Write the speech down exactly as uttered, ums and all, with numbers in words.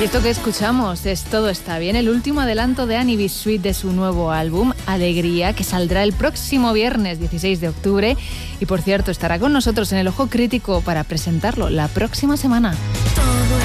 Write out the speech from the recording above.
Y esto que escuchamos es Todo está bien, el último adelanto de Annie B. Sweet de su nuevo álbum, Alegría, que saldrá el próximo viernes dieciséis de octubre. Y por cierto, estará con nosotros en el Ojo Crítico para presentarlo la próxima semana.